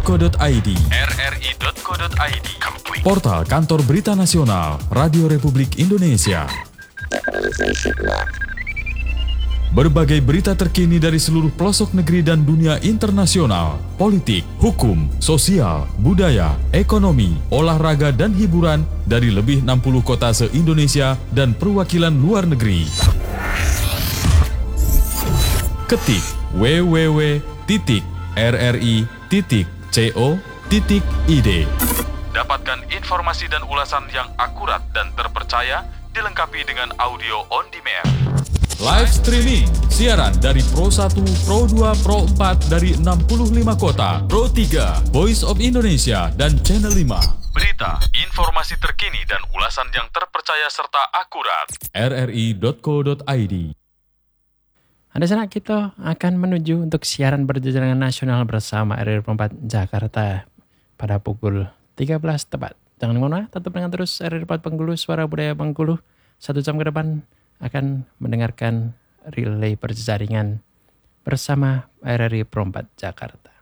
rri.co.id, portal kantor berita nasional Radio Republik Indonesia. Berbagai berita terkini dari seluruh pelosok negeri dan dunia internasional, politik, hukum, sosial, budaya, ekonomi, olahraga dan hiburan dari lebih 60 kota se-Indonesia dan perwakilan luar negeri. Ketik www.rri.co.id. Dapatkan informasi dan ulasan yang akurat dan terpercaya, dilengkapi dengan audio on demand. Live streaming, siaran dari Pro 1, Pro 2, Pro 4 dari 65 kota, Pro 3, Voice of Indonesia, dan Channel 5. Berita, informasi terkini, dan ulasan yang terpercaya serta akurat. rri.co.id. Ada sana kita akan menuju untuk siaran berjajaran nasional bersama RRI 4 Jakarta pada pukul 13 tepat. Jangan kemana, tetap dengan terus RRI 4 Bengkulu, Suara Budaya Bengkulu. 1 jam ke depan akan mendengarkan relay perjaringan bersama RRI 4 Jakarta.